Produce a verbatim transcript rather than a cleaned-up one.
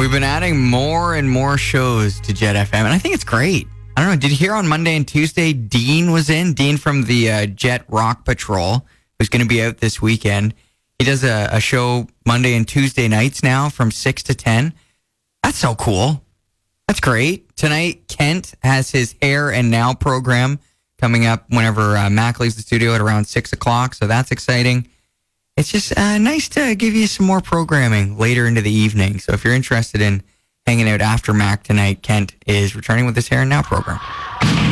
we've been adding more and more shows to Jet F M, and I think it's great. I don't know, did you hear on Monday and Tuesday, Dean was in? Dean from the uh, Jet Rock Patrol, who's going to be out this weekend. He does a, a show Monday and Tuesday nights now from six to ten. That's so cool. That's great. Tonight, Kent has his Hair and Now program coming up whenever uh, Mac leaves the studio at around six o'clock, so that's exciting. It's just uh, nice to give you some more programming later into the evening. So if you're interested in hanging out after Mac tonight, Kent is returning with his Hair and Now program.